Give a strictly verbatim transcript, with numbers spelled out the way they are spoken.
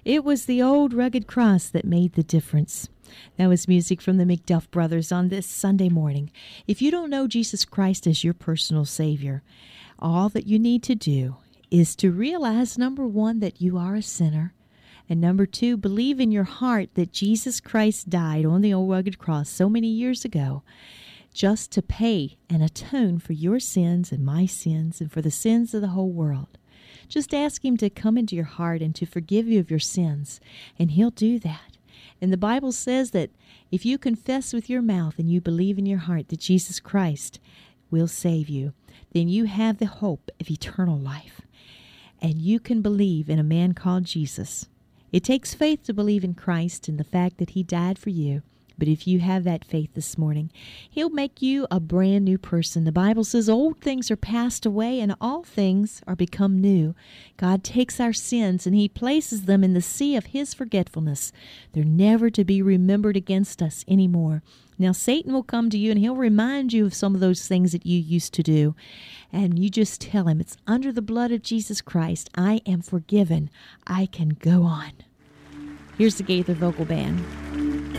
It was the old rugged cross that made the difference. That was music from the McDuff Brothers on this Sunday morning. If you don't know Jesus Christ as your personal Savior, all that you need to do is to realize, number one, that you are a sinner, and number two, believe in your heart that Jesus Christ died on the old rugged cross so many years ago just to pay and atone for your sins and my sins and for the sins of the whole world. Just ask Him to come into your heart and to forgive you of your sins, and He'll do that. And the Bible says that if you confess with your mouth and you believe in your heart that Jesus Christ will save you, then you have the hope of eternal life. And you can believe in a man called Jesus. It takes faith to believe in Christ and the fact that He died for you. But if you have that faith this morning, He'll make you a brand new person. The Bible says old things are passed away and all things are become new. God takes our sins and He places them in the sea of His forgetfulness. They're never to be remembered against us anymore. Now, Satan will come to you and he'll remind you of some of those things that you used to do. And you just tell him, it's under the blood of Jesus Christ. I am forgiven. I can go on. Here's the Gaither Vocal Band.